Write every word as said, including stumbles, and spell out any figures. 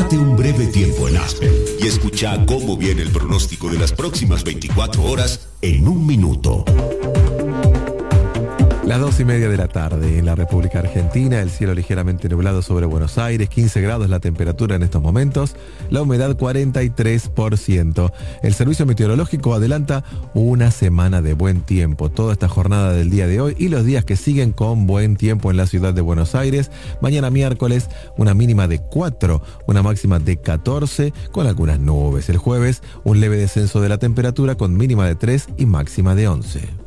Date un breve tiempo en Aspen y escucha cómo viene el pronóstico de las próximas veinticuatro horas en un minuto. Las dos y media de la tarde en la República Argentina, el cielo ligeramente nublado sobre Buenos Aires, quince grados la temperatura en estos momentos, la humedad cuarenta y tres por ciento. El Servicio Meteorológico adelanta una semana de buen tiempo, toda esta jornada del día de hoy y los días que siguen con buen tiempo en la ciudad de Buenos Aires. Mañana miércoles, una mínima de cuatro, una máxima de catorce, con algunas nubes. El jueves, un leve descenso de la temperatura con mínima de tres y máxima de once.